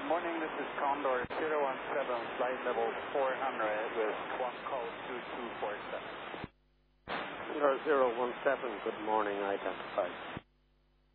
morning, this is Condor 017, flight level 400 with one call 2247. Condor 017, good morning, identified.